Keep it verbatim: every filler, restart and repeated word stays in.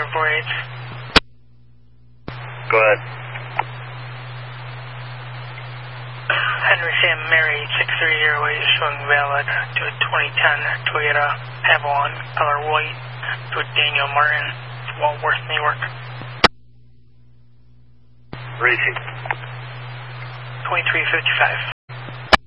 four eight. Go ahead. Henry Sam Mary six three zero eight showing valid to a twenty ten Toyota Avalon, color white, to a Daniel Martin, Walt Worth, New York. Racing. twenty-three fifty-five.